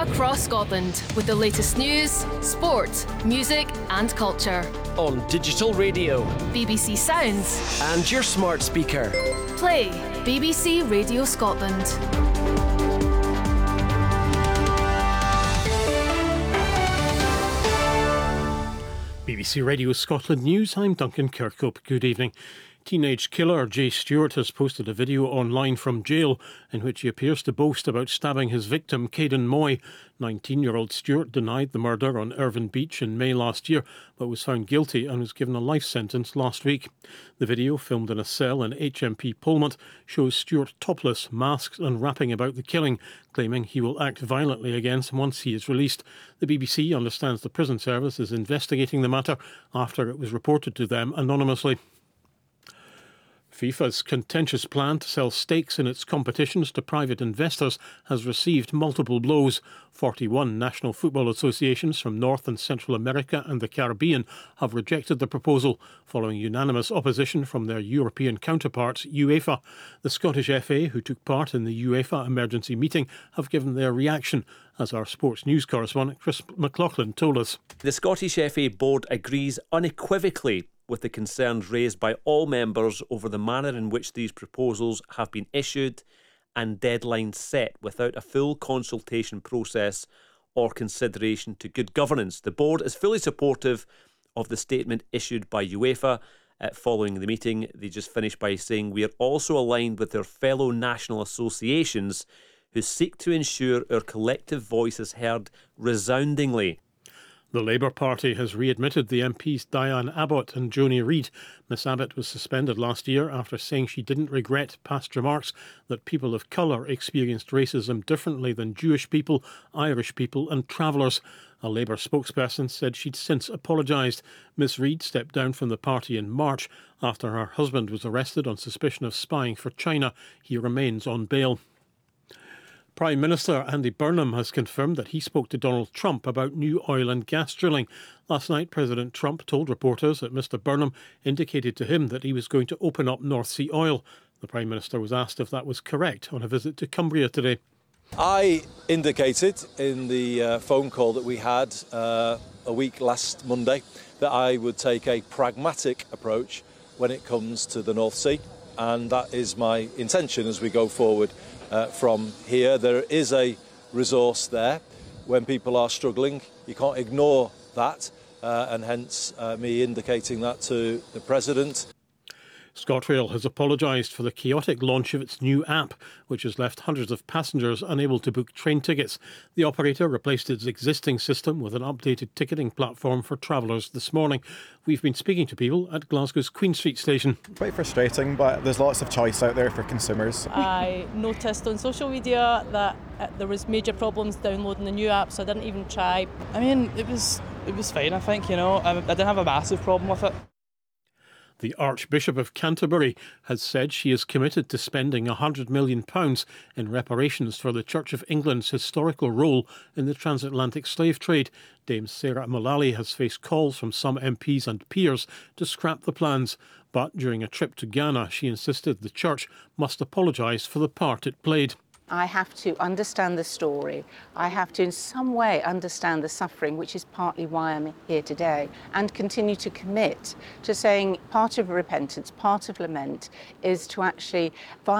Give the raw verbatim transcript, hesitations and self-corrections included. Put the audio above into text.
across Scotland with the latest news, sport, music and culture. On digital radio, B B C Sounds and your smart speaker. Play B B C Radio Scotland. B B C Radio Scotland News, I'm Duncan Kirkhope. Good evening. Teenage killer Jay Stewart has posted a video online from jail in which he appears to boast about stabbing his victim, Caden Moy. nineteen-year-old Stewart denied the murder on Irvine Beach in May last year, but was found guilty and was given a life sentence last week. The video, filmed in a cell in H M P Polmont, shows Stewart topless, masked and rapping about the killing, claiming he will act violently again once he is released. The B B C understands the prison service is investigating the matter after it was reported to them anonymously. FIFA's contentious plan to sell stakes in its competitions to private investors has received multiple blows. forty-one national football associations from North and Central America and the Caribbean have rejected the proposal, following unanimous opposition from their European counterparts, UEFA. The Scottish F A, who took part in the UEFA emergency meeting, have given their reaction, as our sports news correspondent Chris McLaughlin told us. The Scottish F A board agrees unequivocally with the concerns raised by all members over the manner in which these proposals have been issued and deadlines set without a full consultation process or consideration to good governance. The board is fully supportive of the statement issued by UEFA uh, following the meeting. They just finished by saying, "We are also aligned with our fellow national associations who seek to ensure our collective voice is heard resoundingly." The Labour Party has readmitted the M Ps Diane Abbott and Joni Reid. Miss Abbott was suspended last year after saying she didn't regret past remarks that people of colour experienced racism differently than Jewish people, Irish people and travellers. A Labour spokesperson said she'd since apologised. Miss Reid stepped down from the party in March after her husband was arrested on suspicion of spying for China. He remains on bail. Prime Minister Andy Burnham has confirmed that he spoke to Donald Trump about new oil and gas drilling. Last night, President Trump told reporters that Mr Burnham indicated to him that he was going to open up North Sea oil. The Prime Minister was asked if that was correct on a visit to Cumbria today. I indicated in the uh, phone call that we had uh, a week last Monday that I would take a pragmatic approach when it comes to the North Sea, and that is my intention as we go forward. Uh, from here, there is a resource there. When people are struggling, you can't ignore that, uh, and hence uh, me indicating that to the President. ScotRail has apologised for the chaotic launch of its new app, which has left hundreds of passengers unable to book train tickets. The operator replaced its existing system with an updated ticketing platform for travellers this morning. We've been speaking to people at Glasgow's Queen Street station. Quite frustrating, but there's lots of choice out there for consumers. I noticed on social media that uh, there was major problems downloading the new app, so I didn't even try. I mean, it was it was fine, I think, you know. I, I didn't have a massive problem with it. The Archbishop of Canterbury has said she is committed to spending one hundred million pounds in reparations for the Church of England's historical role in the transatlantic slave trade. Dame Sarah Mullally has faced calls from some M Ps and peers to scrap the plans. But during a trip to Ghana, she insisted the Church must apologise for the part it played. I have to understand the story. I have to in some way understand the suffering, which is partly why I'm here today, and continue to commit to saying part of repentance, part of lament is to actually